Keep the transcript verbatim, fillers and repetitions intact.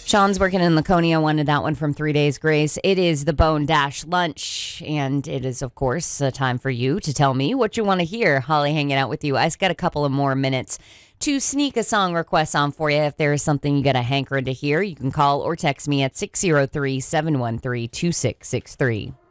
Sean's working in Laconia, wanted that one from Three Days Grace. It is the Bone Dash Lunch, and it is, of course, a time for you to tell me what you want to hear. Holly hanging out with you. I've got a couple of more minutes to sneak a song request on for you. If there is something you got a hankering to hear, you can call or text me at six oh three, seven one three, two six six three.